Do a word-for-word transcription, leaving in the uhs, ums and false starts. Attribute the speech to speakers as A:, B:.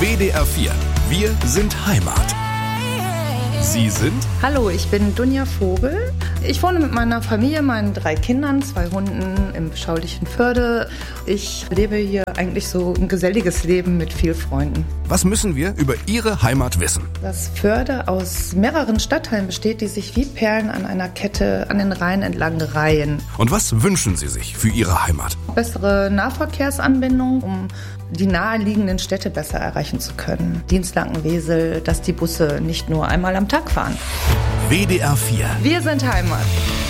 A: W D R vier. Wir sind Heimat. Sie sind?
B: Hallo, ich bin Dunja Vogel. Ich wohne mit meiner Familie, meinen drei Kindern, zwei Hunden im beschaulichen Förde. Ich lebe hier eigentlich so ein geselliges Leben mit vielen Freunden.
A: Was müssen wir über Ihre Heimat wissen?
B: Das Förde aus mehreren Stadtteilen besteht, die sich wie Perlen an einer Kette an den Rhein entlang reihen.
A: Und was wünschen Sie sich für Ihre Heimat?
B: Bessere Nahverkehrsanbindung, um die naheliegenden Städte besser erreichen zu können. Dienstlaken, Wesel, dass die Busse nicht nur einmal am Tag fahren.
A: W D R vier.
B: Wir sind Heimat.